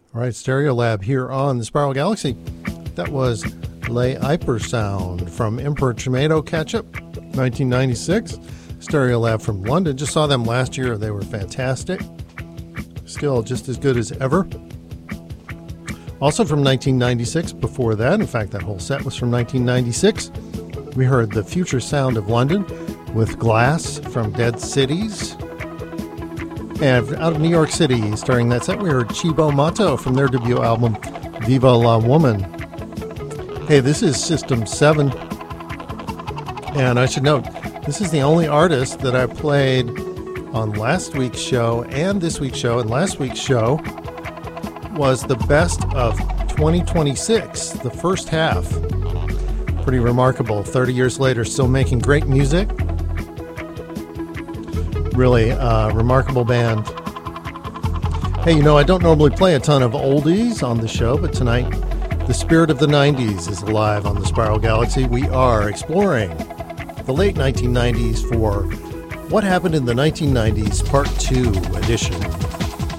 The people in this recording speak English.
All right, Stereolab here on the Spiral Galaxy. That was Les Hypersound from Emperor Tomato Ketchup, 1996. Stereolab from London. Just saw them last year. They were fantastic. Still just as good as ever. Also from 1996, before that, in fact, that whole set was from 1996. We heard The Future Sound of London with Glass from Dead Cities. And out of New York City, starting that set, we heard Cibo Matto from their debut album, Viva la Woman. Hey, this is System 7. And I should note, this is the only artist that I played on last week's show and this week's show. And last week's show was the best of 2026, the first half. Pretty remarkable. 30 years later, still making great music. Really remarkable band. Hey, you know, I don't normally play a ton of oldies on the show, but tonight the spirit of the 90s is alive on the Spiral Galaxy. We are exploring the late 1990s for What Happened in the 1990s Part 2 edition.